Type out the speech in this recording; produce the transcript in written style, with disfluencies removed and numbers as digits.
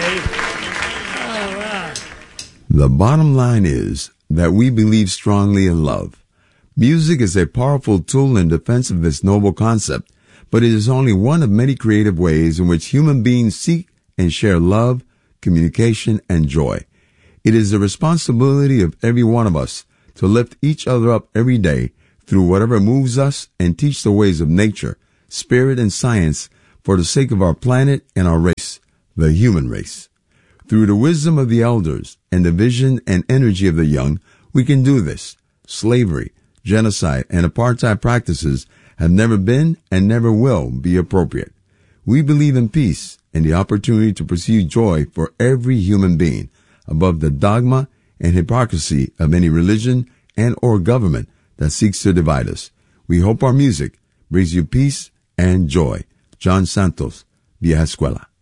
All right. The bottom line is that we believe strongly in love. Music is a powerful tool in defense of this noble concept, but it is only one of many creative ways in which human beings seek and share love, communication, and joy. It is the responsibility of every one of us to lift each other up every day through whatever moves us and teach the ways of nature, spirit, and science for the sake of our planet and our race, the human race. Through the wisdom of the elders and the vision and energy of the young, we can do this. Slavery, genocide, and apartheid practices have never been and never will be appropriate. We believe in peace and the opportunity to pursue joy for every human being, above the dogma and hypocrisy of any religion and or government that seeks to divide us. We hope our music brings you peace and joy. John Santos, Vieja Escuela.